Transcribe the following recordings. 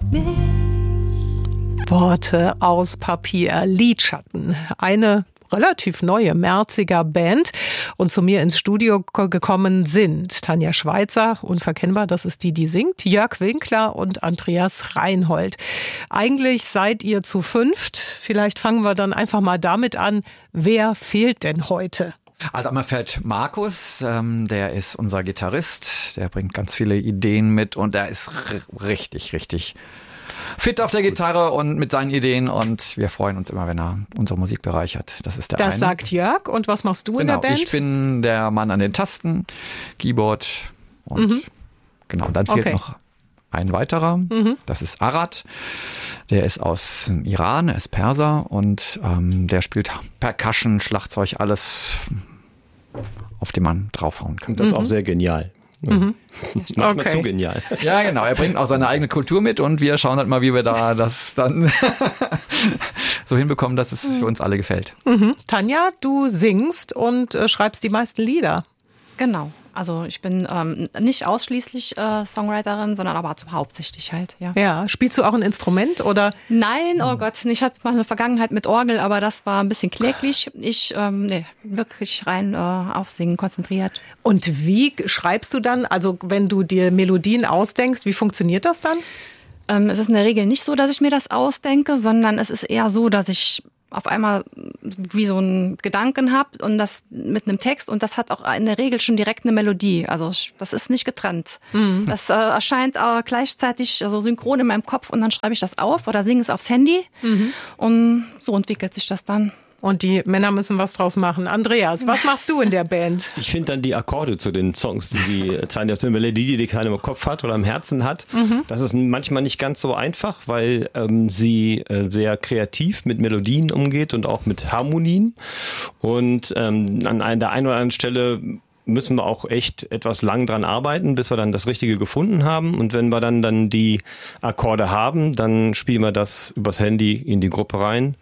Worte aus Papier, Lidschatten. Eine relativ neue Merziger Band. Und zu mir ins Studio gekommen sind Tanja Schweitzer, unverkennbar, das ist die singt, Jörg Winkler und Andreas Reinhold. Eigentlich seid ihr zu fünft. Vielleicht fangen wir dann einfach mal damit an, wer fehlt denn heute? Also einmal fällt Markus, der ist unser Gitarrist, der bringt ganz viele Ideen mit und der ist richtig fit auf der Gitarre und mit seinen Ideen und wir freuen uns immer, wenn er unsere Musik bereichert. Das ist der eine. Das sagt Jörg. Und was machst du in der Band? Ich bin der Mann an den Tasten, Keyboard und genau. Und dann fehlt noch ein weiterer. Das ist Arad. Der ist aus dem Iran, er ist Perser und der spielt Percussion, Schlagzeug, alles, auf dem man draufhauen kann. Das ist auch sehr genial. Manchmal zu genial. Ja, genau. Er bringt auch seine eigene Kultur mit und wir schauen halt mal, wie wir da das dann so hinbekommen, dass es für uns alle gefällt. Tanja, du singst und schreibst die meisten Lieder. Genau. Also ich bin nicht ausschließlich Songwriterin, sondern aber hauptsächlich halt, ja. Ja, spielst du auch ein Instrument oder? Nein, oh Gott, ich hatte mal eine Vergangenheit mit Orgel, aber das war ein bisschen kläglich. Ich, wirklich rein auf Singen konzentriert. Und wie schreibst du dann? Also wenn du dir Melodien ausdenkst, wie funktioniert das dann? Es ist in der Regel nicht so, dass ich mir das ausdenke, sondern es ist eher so, dass ich auf einmal wie so einen Gedanken habe und das mit einem Text und das hat auch in der Regel schon direkt eine Melodie. Also das ist nicht getrennt. Das erscheint gleichzeitig also synchron in meinem Kopf und dann schreibe ich das auf oder singe es aufs Handy und so entwickelt sich das dann. Und die Männer müssen was draus machen. Andreas, was machst du in der Band? Ich finde dann die Akkorde zu den Songs, die Tanja aus der Melodie, die keiner im Kopf hat oder im Herzen hat. Das ist manchmal nicht ganz so einfach, weil sie sehr kreativ mit Melodien umgeht und auch mit Harmonien. Und an der einen oder anderen Stelle müssen wir auch echt etwas lang dran arbeiten, bis wir dann das Richtige gefunden haben. Und wenn wir dann die Akkorde haben, dann spielen wir das übers Handy in die Gruppe rein.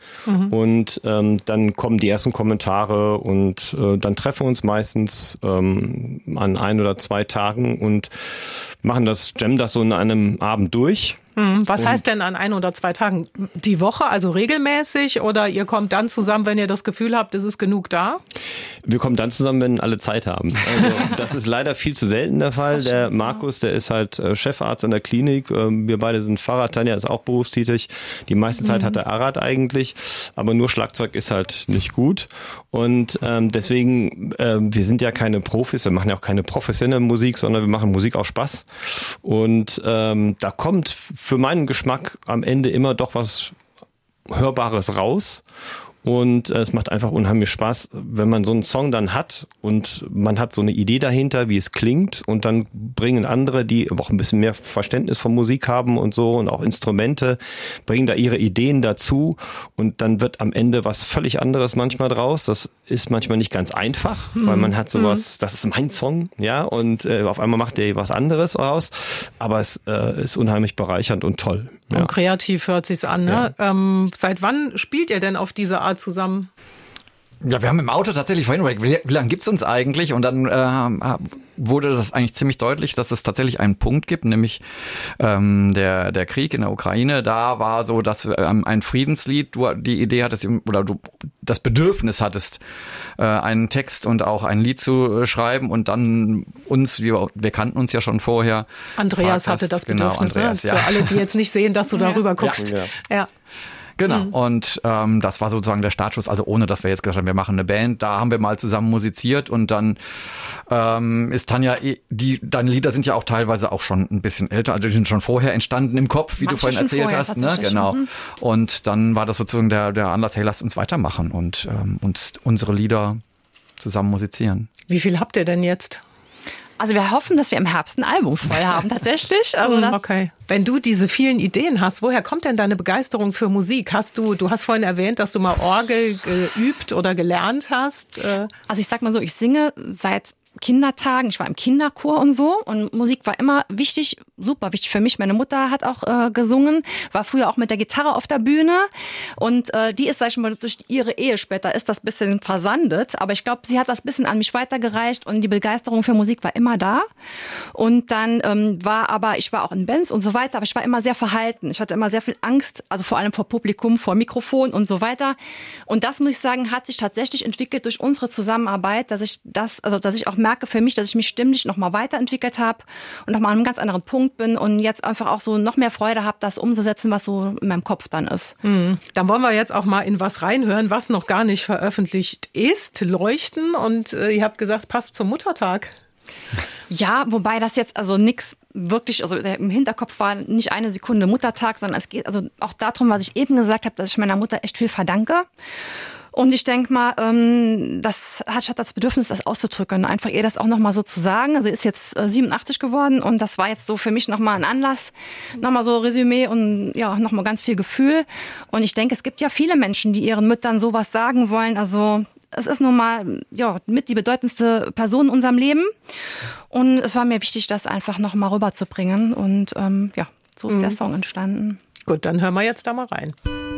Und dann kommen die ersten Kommentare und dann treffen wir uns meistens an 1 oder 2 Tagen und machen jammen das so in einem Abend durch. Was heißt denn an 1 oder 2 Tagen? Die Woche, also regelmäßig? Oder ihr kommt dann zusammen, wenn ihr das Gefühl habt, es ist genug da? Wir kommen dann zusammen, wenn alle Zeit haben. Also das ist leider viel zu selten der Fall. Der Markus, der ist halt Chefarzt an der Klinik. Wir beide sind Pfarrer. Tanja ist auch berufstätig. Die meiste Zeit hat der Arad eigentlich. Aber nur Schlagzeug ist halt nicht gut. Und deswegen, wir sind ja keine Profis. Wir machen ja auch keine professionelle Musik, sondern wir machen Musik aus Spaß. Und da kommt für meinen Geschmack am Ende immer doch was Hörbares raus. Und es macht einfach unheimlich Spaß, wenn man so einen Song dann hat und man hat so eine Idee dahinter, wie es klingt und dann bringen andere, die auch ein bisschen mehr Verständnis von Musik haben und so und auch Instrumente, bringen da ihre Ideen dazu und dann wird am Ende was völlig anderes manchmal draus. Das ist manchmal nicht ganz einfach, weil man hat sowas, das ist mein Song, ja, und auf einmal macht der was anderes raus, aber es ist unheimlich bereichernd und toll. Ja. Und kreativ hört sich's an, ne? Ja. Seit wann spielt ihr denn auf diese Art zusammen? Ja, wir haben im Auto tatsächlich vorhin überlegt, wie lange gibt's uns eigentlich? Und dann wurde das eigentlich ziemlich deutlich, dass es tatsächlich einen Punkt gibt, nämlich der Krieg in der Ukraine. Da war so, dass ein Friedenslied, du die Idee hattest oder du das Bedürfnis hattest, einen Text und auch ein Lied zu schreiben und dann wir kannten uns ja schon vorher. Andreas hatte das Bedürfnis, genau, Andreas, ne? Für alle, die jetzt nicht sehen, dass du darüber guckst. Ja. Genau, und das war sozusagen der Startschuss, also ohne, dass wir jetzt gesagt haben, wir machen eine Band, da haben wir mal zusammen musiziert und dann ist Tanja, deine Lieder sind ja auch teilweise auch schon ein bisschen älter, also die sind schon vorher entstanden im Kopf, wie du vorhin erzählt hast, ne? Genau. Und dann war das sozusagen der Anlass, hey, lasst uns weitermachen und uns unsere Lieder zusammen musizieren. Wie viel habt ihr denn jetzt? Also wir hoffen, dass wir im Herbst ein Album voll haben, tatsächlich. Also okay. Wenn du diese vielen Ideen hast, woher kommt denn deine Begeisterung für Musik? Du hast vorhin erwähnt, dass du mal Orgel geübt oder gelernt hast. Also ich sag mal so, ich singe seit Kindertagen, ich war im Kinderchor und so und Musik war immer wichtig, super wichtig für mich. Meine Mutter hat auch gesungen, war früher auch mit der Gitarre auf der Bühne und die ist, sag ich mal, durch ihre Ehe später ist das bisschen versandet, aber ich glaube, sie hat das bisschen an mich weitergereicht und die Begeisterung für Musik war immer da. Und dann ich war auch in Bands und so weiter, aber ich war immer sehr verhalten. Ich hatte immer sehr viel Angst, also vor allem vor Publikum, vor Mikrofon und so weiter. Und das, muss ich sagen, hat sich tatsächlich entwickelt durch unsere Zusammenarbeit, dass ich auch merke für mich, dass ich mich stimmlich nochmal weiterentwickelt habe und nochmal an einem ganz anderen Punkt bin und jetzt einfach auch so noch mehr Freude habe, das umzusetzen, was so in meinem Kopf dann ist. Dann wollen wir jetzt auch mal in was reinhören, was noch gar nicht veröffentlicht ist. Leuchten, und ihr habt gesagt, passt zum Muttertag. Ja, wobei das jetzt also nichts wirklich, also im Hinterkopf war nicht eine Sekunde Muttertag, sondern es geht also auch darum, was ich eben gesagt habe, dass ich meiner Mutter echt viel verdanke. Und ich denke mal, das hat das Bedürfnis, das auszudrücken, einfach ihr das auch nochmal so zu sagen. Also sie ist jetzt 87 geworden und das war jetzt so für mich nochmal ein Anlass, nochmal so Resümee und ja, nochmal ganz viel Gefühl. Und ich denke, es gibt ja viele Menschen, die ihren Müttern sowas sagen wollen. Also es ist nun mal mit die bedeutendste Person in unserem Leben. Und es war mir wichtig, das einfach nochmal rüberzubringen. Und so ist der Song entstanden. Gut, dann hören wir jetzt da mal rein.